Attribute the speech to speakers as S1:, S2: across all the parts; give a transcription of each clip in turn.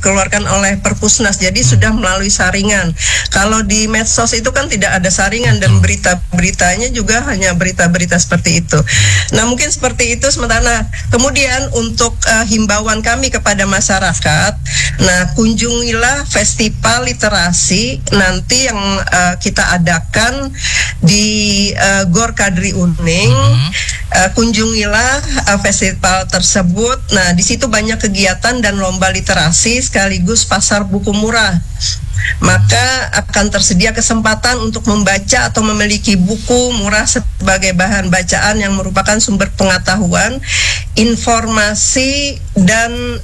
S1: dikeluarkan oleh Perpusnas, jadi sudah melalui saringan. Kalau di medsos itu kan tidak ada saringan dan berita-beritanya juga hanya berita-berita seperti itu. Nah mungkin seperti itu sementara. Nah, kemudian untuk himbauan kami kepada masyarakat, nah kunjungilah festival literasi nanti yang kita adakan di Gor Kadri Uning. Kunjungilah festival tersebut. Nah, di situ banyak kegiatan dan lomba literasi sekaligus pasar buku murah. Maka akan tersedia kesempatan untuk membaca atau memiliki buku murah sebagai bahan bacaan yang merupakan sumber pengetahuan, informasi dan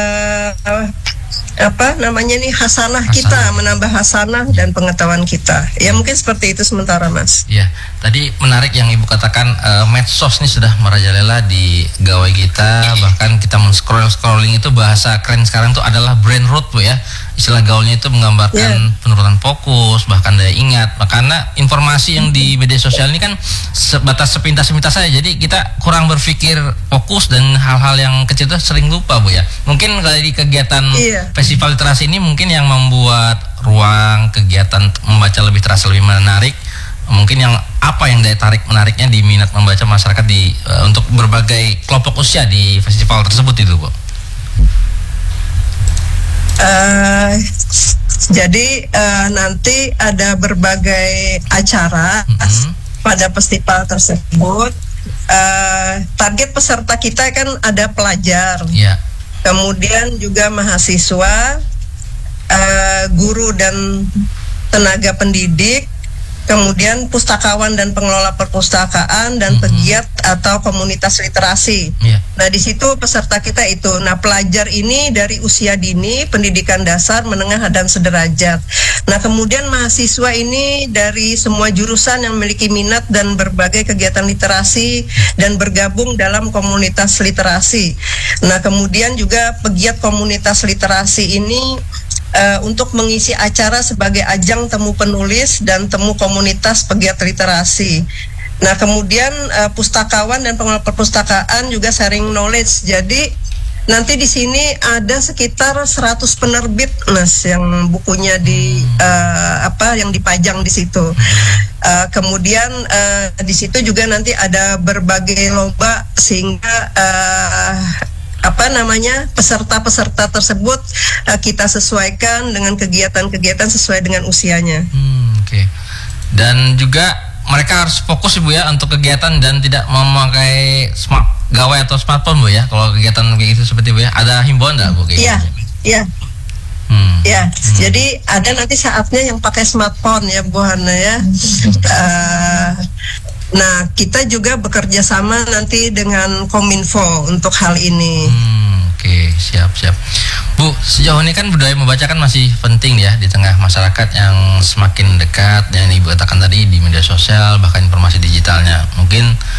S1: hasanah kita, menambah hasanah dan pengetahuan kita. Ya mungkin seperti itu sementara, Mas.
S2: Ya, tadi menarik yang Ibu katakan, medsos ini sudah merajalela di gawai kita, bahkan kita men-scrolling itu bahasa keren sekarang itu adalah brain rot, Bu ya. Istilah gaulnya itu menggambarkan penurunan fokus, bahkan daya ingat. Karena informasi yang di media sosial ini kan sebatas sepintas-sepintas saja, jadi kita kurang berpikir fokus dan hal-hal yang kecil itu sering lupa, Bu ya. Mungkin dari kegiatan festival literasi ini mungkin yang membuat ruang kegiatan membaca lebih terasa lebih menarik. Mungkin yang daya tarik menariknya di minat membaca masyarakat di untuk berbagai kelompok usia di festival tersebut itu, Bu.
S1: Jadi nanti ada berbagai acara pada festival tersebut. Target peserta kita kan ada pelajar, kemudian juga mahasiswa, guru dan tenaga pendidik, kemudian pustakawan dan pengelola perpustakaan dan pegiat atau komunitas literasi. Nah, di situ peserta kita itu. Nah, pelajar ini dari usia dini, pendidikan dasar, menengah dan sederajat. Nah, kemudian mahasiswa ini dari semua jurusan yang memiliki minat dan berbagai kegiatan literasi dan bergabung dalam komunitas literasi. Nah, kemudian juga pegiat komunitas literasi ini untuk mengisi acara sebagai ajang temu penulis dan temu komunitas pegiat literasi. Nah, kemudian pustakawan dan pengelola perpustakaan juga sharing knowledge. Jadi nanti di sini ada sekitar 100 penerbit, Mas, yang bukunya yang dipajang di situ. Kemudian di situ juga nanti ada berbagai lomba sehingga peserta-peserta tersebut kita sesuaikan dengan kegiatan-kegiatan sesuai dengan usianya.
S2: Oke. Dan juga mereka harus fokus, Ibu ya, untuk kegiatan dan tidak memakai gawai atau smartphone, Bu ya. Kalau kegiatan kayak gitu seperti Bu ya, ada himbauan nggak, Bu?
S1: Iya. Jadi ada nanti saatnya yang pakai smartphone ya, Bu Hana ya. Nah, kita juga bekerja sama nanti dengan Kominfo untuk hal ini.
S2: Oke, siap. Bu, sejauh ini kan budaya membaca kan masih penting ya di tengah masyarakat yang semakin dekat yang Ibu katakan tadi di media sosial, bahkan informasi digitalnya. Mungkin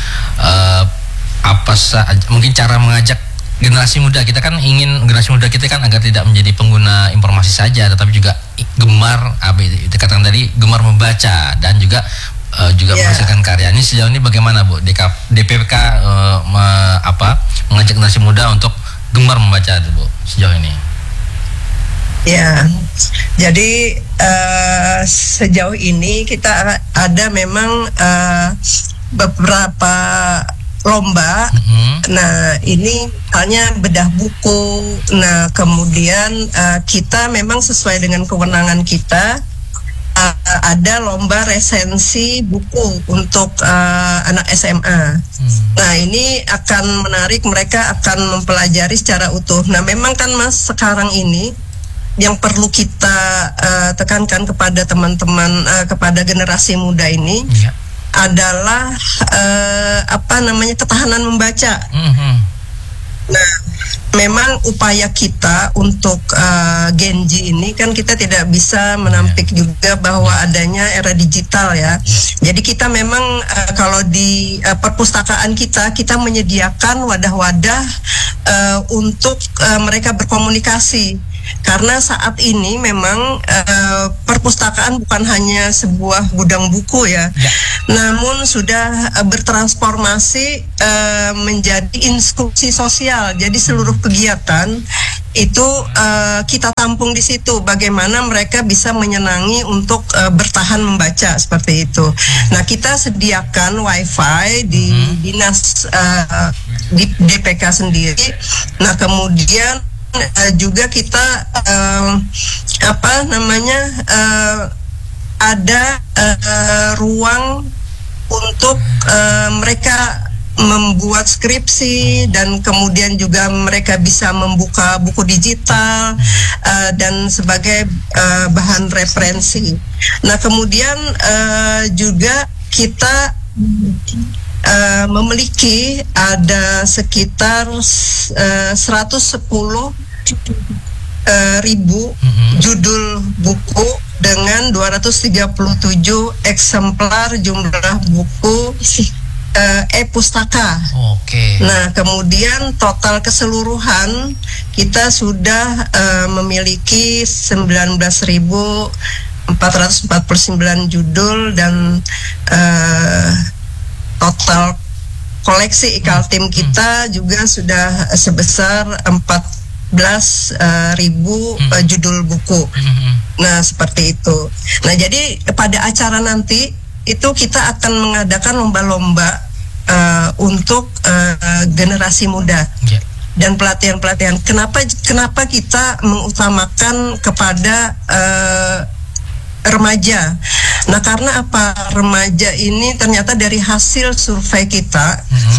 S2: mungkin cara mengajak generasi muda, kita kan ingin generasi muda kita kan agar tidak menjadi pengguna informasi saja, tetapi juga gemar, dikatakan tadi gemar membaca dan juga menghasilkan karya. Ini sejauh ini bagaimana, Bu? DPPK mengajak generasi muda untuk gemar membaca itu, Bu, sejauh ini?
S1: Ya, jadi sejauh ini kita ada memang beberapa lomba. Nah, ini misalnya bedah buku. Nah, kemudian kita memang sesuai dengan kewenangan kita. Ada lomba resensi buku untuk anak SMA. Nah, ini akan menarik, mereka akan mempelajari secara utuh. Nah, memang kan, Mas, sekarang ini yang perlu kita tekankan kepada teman-teman, kepada generasi muda ini adalah ketahanan membaca. Nah, memang upaya kita untuk Gen Z ini kan kita tidak bisa menampik juga bahwa adanya era digital ya. Jadi kita memang kalau di perpustakaan kita menyediakan wadah-wadah untuk mereka berkomunikasi. Karena saat ini memang perpustakaan bukan hanya sebuah gudang buku ya, namun sudah bertransformasi menjadi institusi sosial. Jadi seluruh kegiatan itu kita tampung di situ, bagaimana mereka bisa menyenangi untuk bertahan membaca seperti itu. Nah, kita sediakan wifi di dinas di DPK sendiri. Nah, kemudian juga kita ada ruang untuk mereka membuat skripsi, dan kemudian juga mereka bisa membuka buku digital dan sebagai bahan referensi. Nah, kemudian juga kita memiliki ada sekitar 110 ribu judul buku dengan 237 eksemplar jumlah buku e-pustaka.
S2: Oke.
S1: Nah, kemudian total keseluruhan kita sudah memiliki 19.449 judul, dan total koleksi Ikaltim kita juga sudah sebesar 14.000 judul buku. Nah, seperti itu. Nah, jadi pada acara nanti itu kita akan mengadakan lomba-lomba untuk generasi muda dan pelatihan-pelatihan. Kenapa kita mengutamakan kepada remaja? Nah, karena apa? Remaja ini ternyata dari hasil survei kita,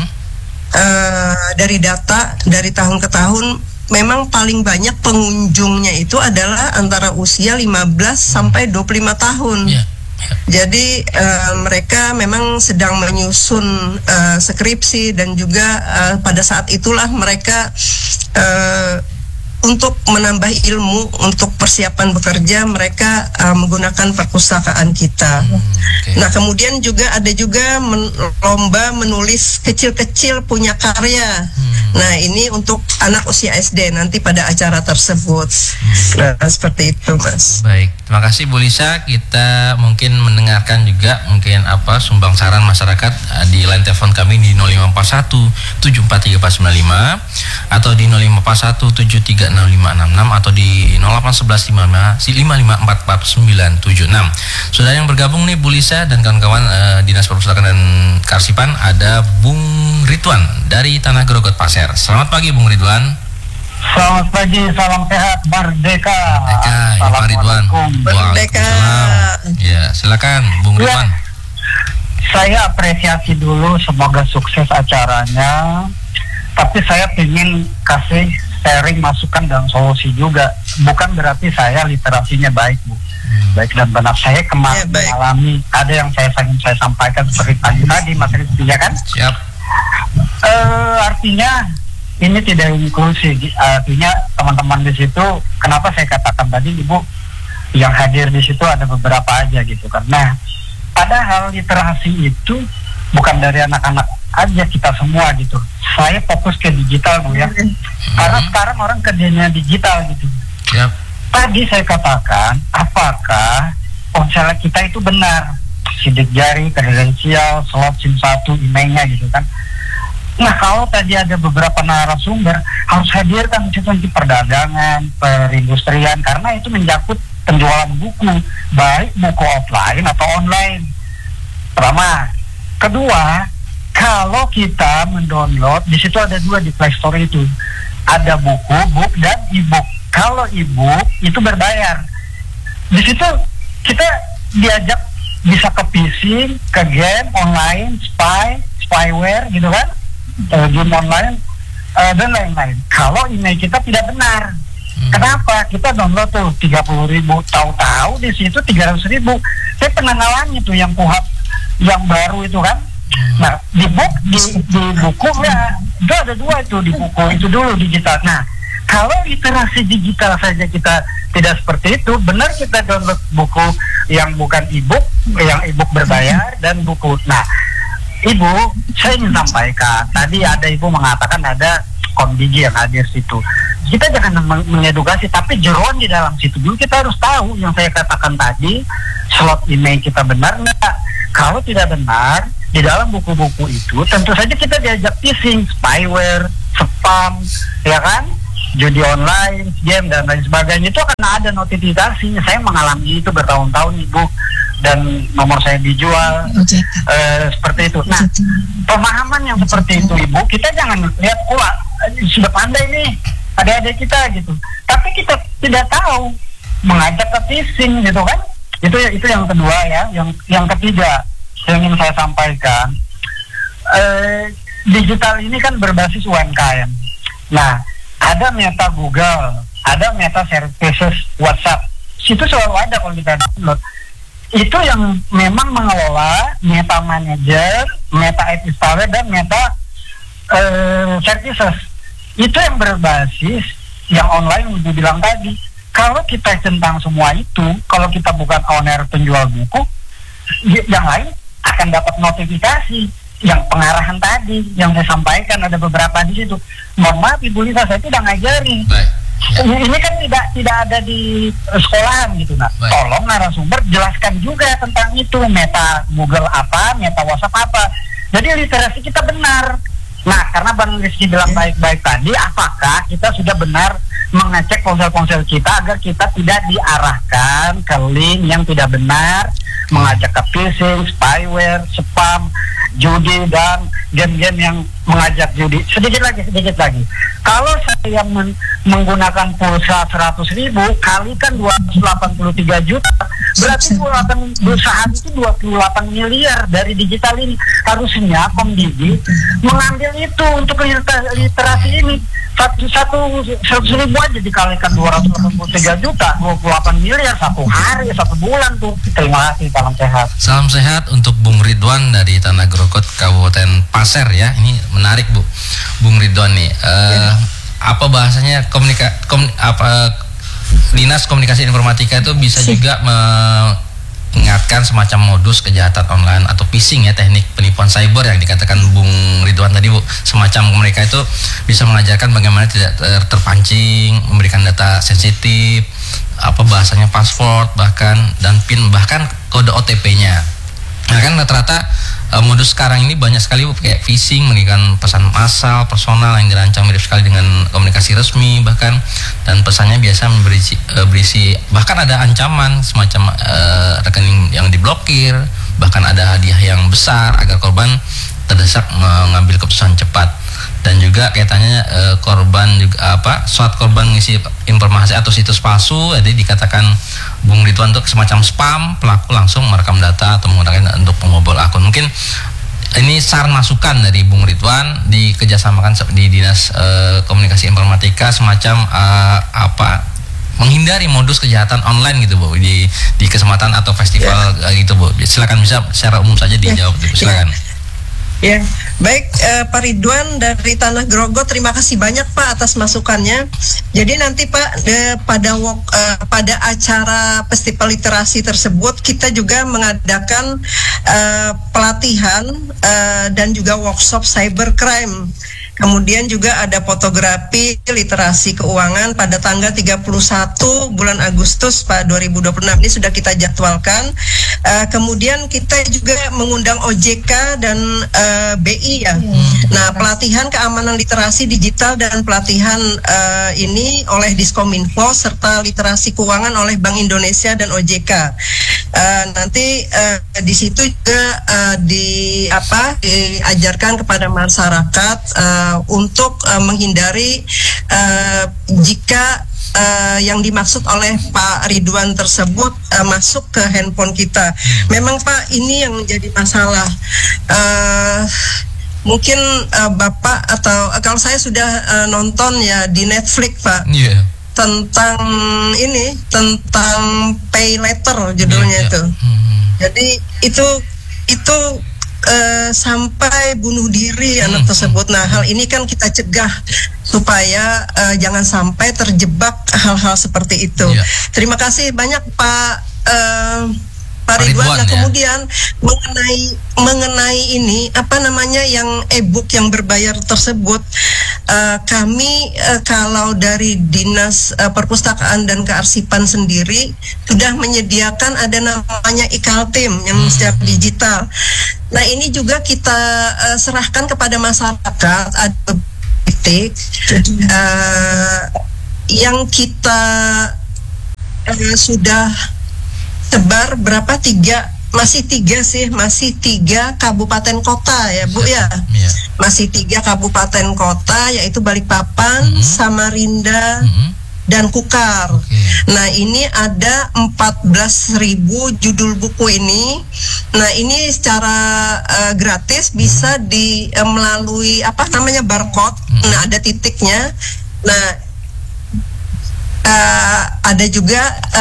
S1: dari data dari tahun ke tahun, memang paling banyak pengunjungnya itu adalah antara usia 15 sampai 25 tahun. Jadi mereka memang sedang menyusun skripsi, dan juga pada saat itulah mereka untuk menambah ilmu, untuk persiapan bekerja, mereka menggunakan perpustakaan kita. Nah, kemudian juga ada juga lomba menulis kecil-kecil punya karya. Nah, ini untuk anak usia SD nanti pada acara tersebut. Nah, seperti itu, Mas.
S2: Baik, terima kasih Bu Lisa. Kita mungkin mendengarkan juga mungkin sumbang saran masyarakat di line telepon kami di 0541 743495 atau di 0541 736566 atau di 0811 55444976. Sudah yang bergabung nih Bu Lisa dan kawan-kawan Dinas Perpustakaan dan Kearsipan, ada Bung Ridwan dari Tanah Grogot Pasir. Selamat pagi Bung Ridwan.
S3: Selamat pagi, salam sehat, merdeka.
S2: Merdeka, Pak Ridwan.
S1: Merdeka.
S2: Ya, silakan Bung Ridwan.
S3: Saya apresiasi dulu, semoga sukses acaranya. Tapi saya ingin kasih sharing masukan dan solusi juga. Bukan berarti saya literasinya baik, Bu. Baik dan benar. Saya kemarin mengalami, ada yang saya sampaikan seperti tadi Mas Rizky, ya kan?
S2: Siap.
S3: Artinya ini tidak inklusif. Artinya teman-teman di situ, kenapa saya katakan tadi Ibu, yang hadir di situ ada beberapa aja gitu kan. Nah, padahal literasi itu bukan dari anak-anak aja, kita semua gitu. Saya fokus ke digital, Bu, ya. Karena sekarang orang kerjanya digital gitu.
S2: Yep.
S3: Tadi saya katakan, apakah ponsel kita itu benar? Sidik jari, kredensial, slot SIM 1, emailnya gitu kan. Nah, kalau tadi ada beberapa narasumber, harus hadirkan instansi perdagangan, perindustrian, karena itu menyangkut penjualan buku, baik buku offline atau online. Pertama. Kedua, kalau kita mendownload, di situ ada dua di Play Store itu. Ada buku, book, dan e-book. Kalau e-book itu berbayar. Di situ kita diajak bisa ke phishing, ke game online, spyware gitu kan, game online, dan lain-lain. Kalau email kita tidak benar. Kenapa? Kita download tuh 30.000, tahu-tahu di situ 300.000. Saya pernah ngalamin tuh yang kuhab yang baru itu kan. Nah, di buku ya, itu ada dua itu di buku itu dulu digital. Nah, kalau literasi digital saja kita tidak seperti itu, benar kita download buku yang bukan e-book, yang e-book berbayar dan buku. Nah, Ibu, saya ingin sampaikan, tadi ada Ibu mengatakan ada Komdigi yang hadir situ. Kita jangan mengedukasi, tapi jeroan di dalam situ dulu kita harus tahu yang saya katakan tadi, slot email kita benar nggak? Kalau tidak benar, di dalam buku-buku itu tentu saja kita diajak phishing, spyware, spam, ya kan? judi online, game dan lain sebagainya, itu akan ada notifikasinya. Saya mengalami itu bertahun-tahun Ibu, dan nomor saya dijual seperti itu. Nah, pemahaman yang seperti itu Ibu, kita jangan lihat sudah pandai nih adik-adik kita gitu, tapi kita tidak tahu mengajak ke phishing gitu kan. Itu yang kedua ya. Yang ketiga yang ingin saya sampaikan, digital ini kan berbasis UMKM. Nah, ada Meta Google, ada Meta Services WhatsApp, situ selalu ada kalau kita download. Itu yang memang mengelola Meta Manager, Meta IT Installer, dan Meta Services. Itu yang berbasis yang online Ibu bilang tadi. Kalau kita centang semua itu, kalau kita bukan owner penjual buku, yang lain akan dapat notifikasi yang pengarahan tadi yang saya sampaikan. Ada beberapa di situ. Mohon maaf Ibu Lisa, saya tidak ngajarin. Ini kan tidak ada di sekolahan gitu. Nah, tolong narasumber jelaskan juga tentang itu, Meta Google apa, Meta WhatsApp apa. Jadi literasi kita benar. Nah, karena Bang Rizky bilang baik-baik tadi, apakah kita sudah benar mengecek ponsel-ponsel kita agar kita tidak diarahkan ke link yang tidak benar, mengajak ke phishing, spyware, spam, judi, dan game-game yang mengajak judi. Sedikit lagi. Kalau saya menggunakan pulsa 100.000 kalikan 283 juta, berarti perusahaan itu 28 miliar dari digital ini. Harusnya Komdigi mengambil itu untuk literasi ini. 100.000 aja dikalikan 283 juta, 28 miliar satu hari, 1 bulan tuh. Terima kasih, salam sehat.
S2: Salam sehat untuk Bung Ridwan dari Tanah Grokot, Kabupaten Pasir ya. Ini menarik Bung Ridwan nih. Apa bahasanya Dinas Komunikasi Informatika itu bisa juga mengingatkan semacam modus kejahatan online atau phishing ya, teknik penipuan cyber yang dikatakan Bung Ridwan tadi Bu. Semacam mereka itu bisa mengajarkan bagaimana tidak terpancing, memberikan data sensitif, apa bahasanya password bahkan dan PIN, bahkan kode OTP-nya. Nah kan rata-rata modus sekarang ini banyak sekali kayak phishing, memberikan pesan massal, personal yang dirancang mirip sekali dengan komunikasi resmi bahkan, dan pesannya biasa berisi bahkan ada ancaman semacam rekening yang diblokir, bahkan ada hadiah yang besar agar korban terdesak mengambil keputusan cepat. Dan juga kaitannya korban juga saat korban ngisi informasi atau situs palsu, jadi dikatakan Bung Ridwan untuk semacam spam, pelaku langsung merekam data atau menggunakan untuk pembobol akun. Mungkin ini saran masukan dari Bung Ridwan dikerjasamakan di Dinas Komunikasi Informatika semacam menghindari modus kejahatan online gitu Bu di kesempatan atau festival gitu Bu. Silakan, bisa secara umum saja dijawab Bu. Silakan.
S1: Ya, baik Pak Ridwan dari Tanah Grogol, terima kasih banyak Pak atas masukannya. Jadi nanti Pak pada acara festival literasi tersebut kita juga mengadakan pelatihan dan juga workshop cybercrime. Kemudian juga ada fotografi literasi keuangan pada tanggal 31 bulan Agustus Pak 2026 ini sudah kita jadwalkan. Kemudian kita juga mengundang OJK dan BI ya. Nah, pelatihan keamanan literasi digital dan pelatihan ini oleh Diskominfo serta literasi keuangan oleh Bank Indonesia dan OJK. Nanti di situ juga diajarkan kepada masyarakat untuk menghindari jika yang dimaksud oleh Pak Ridwan tersebut masuk ke handphone kita. Memang Pak, ini yang menjadi masalah. Mungkin Bapak atau kalau saya sudah nonton ya di Netflix Pak, tentang pay later judulnya itu. Jadi itu sampai bunuh diri anak tersebut. Nah, hal ini kan kita cegah supaya jangan sampai terjebak hal-hal seperti itu. Terima kasih banyak Pak Ridwan. Nah, kemudian mengenai ini yang e-book yang berbayar tersebut, kami kalau dari Dinas Perpustakaan dan Kearsipan sendiri sudah menyediakan ada namanya Ikaltim yang secara digital. Nah, ini juga kita serahkan kepada masyarakat. Ada sistematik. Yang kita sudah sebar berapa, masih tiga kabupaten kota ya Bu ya. Masih 3 kabupaten kota, yaitu Balikpapan, Samarinda, dan Kukar. Nah, ini ada 14.000 judul buku ini. Nah, ini secara gratis bisa melalui barcode. Nah, ada titiknya. Nah, ada juga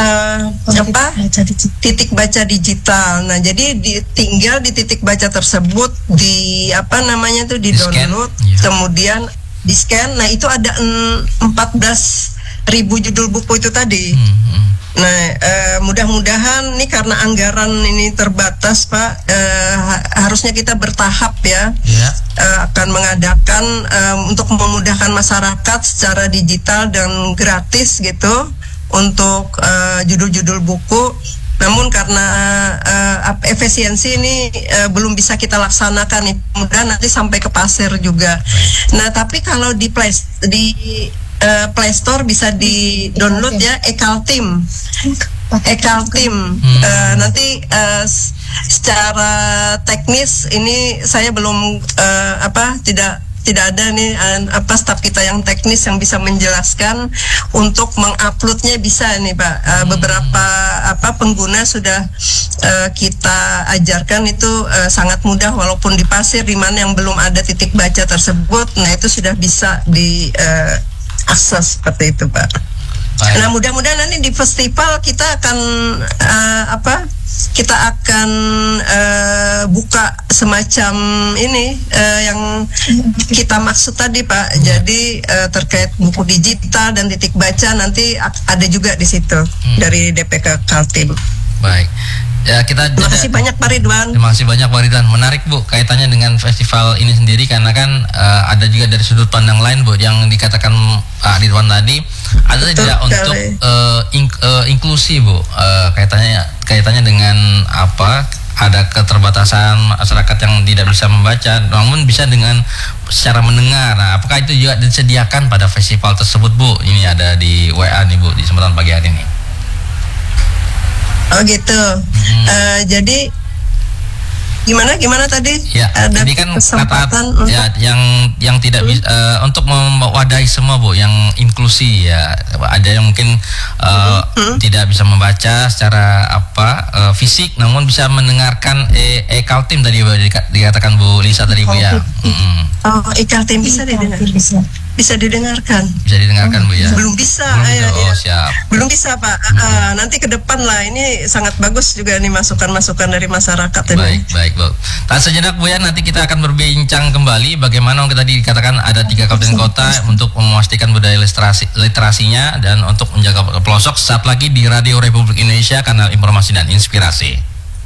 S1: titik baca digital. Nah, jadi tinggal di titik baca tersebut di di download, kemudian di scan. Nah, itu ada 14.000 judul buku itu tadi. Nah, mudah-mudahan nih, karena anggaran ini terbatas Pak, harusnya kita bertahap ya. Akan mengadakan untuk memudahkan masyarakat secara digital dan gratis gitu untuk judul-judul buku. Namun karena efisiensi ini belum bisa kita laksanakan nih, mudah nanti sampai ke pasir juga. Nah, tapi kalau di Play Store bisa di download ya, Ekaltim. Nanti secara teknis ini saya belum tidak ada nih staf kita yang teknis yang bisa menjelaskan untuk menguploadnya. Bisa nih Pak, beberapa pengguna sudah kita ajarkan itu sangat mudah, walaupun di pasir di mana yang belum ada titik baca tersebut. Nah, itu sudah bisa di akses seperti itu Pak. Nah, mudah-mudahan nanti di festival kita akan buka semacam ini yang kita maksud tadi Pak. Jadi terkait buku digital dan titik baca nanti ada juga di situ dari DPK Kaltim.
S2: Baik. Ya,
S1: terima kasih banyak Pak Ridwan.
S2: Terima kasih banyak Pak Ridwan. Menarik Bu kaitannya dengan festival ini sendiri, karena kan ada juga dari sudut pandang lain Bu yang dikatakan Pak Ridwan tadi, ada tidak untuk inklusi Bu, kaitannya dengan ada keterbatasan masyarakat yang tidak bisa membaca namun bisa dengan secara mendengar. Nah, apakah itu juga disediakan pada festival tersebut Bu? Ini ada di WA nih Bu di kesempatan pagi hari ini.
S1: Oh gitu. Jadi gimana tadi?
S2: Ya,
S1: ada
S2: ini kan
S1: kesempatan
S2: yang tidak bisa untuk mewadahi semua Bu, yang inklusi ya. Ada yang mungkin tidak bisa membaca secara fisik, namun bisa mendengarkan Ekaltim tadi Bu, dikatakan Bu Lisa tadi Bu ya.
S1: Ekaltim bisa didengar. Bisa didengarkan.
S2: Bisa didengarkan Bu ya.
S1: Belum bisa.
S2: Siap.
S1: Belum bisa Pak. Nanti ke depan lah. Ini sangat bagus juga nih masukan-masukan dari masyarakat ini.
S2: Baik Bu. Tahan sejenak Bu ya. Nanti kita akan berbincang kembali bagaimana tadi dikatakan ada 3 kabupaten kota untuk memastikan budaya literasinya dan untuk menjaga pelosok. Saat lagi di Radio Republik Indonesia, kanal informasi dan inspirasi.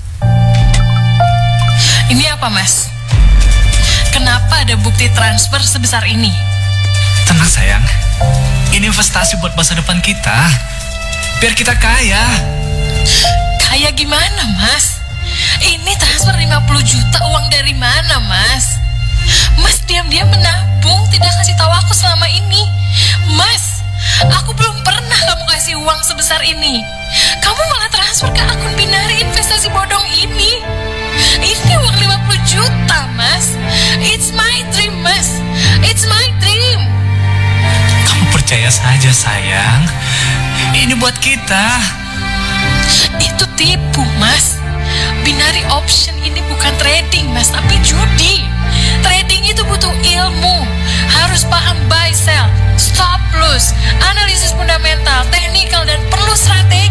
S4: Ini apa Mas? Kenapa ada bukti transfer sebesar ini?
S5: Tenang sayang, ini investasi buat masa depan kita. Biar kita kaya.
S4: Kaya gimana Mas? Ini transfer 50 juta, uang dari mana Mas? Mas diam-diam menabung, tidak kasih tahu aku selama ini. Mas, aku belum pernah kamu kasih uang sebesar ini. Kamu malah transfer ke akun Binari investasi bodong ini. Ini uang 50 juta Mas. It's my dream Mas. It's my dream.
S5: Percaya saja sayang, ini buat kita.
S4: Itu tipu Mas. Binary option ini bukan trading Mas, tapi judi. Trading itu butuh ilmu, harus paham buy sell, stop loss, analisis fundamental, teknikal, dan perlu strategi.